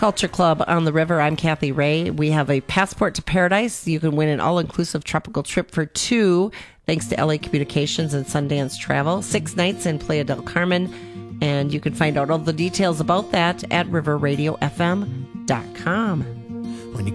Culture Club on the River. I'm Kathy Ray. We have a passport to paradise. You can win an all-inclusive tropical trip for two, thanks to LA Communications and Sundance Travel. 6 nights in Playa del Carmen. And you can find out all the details about that at riverradiofm.com.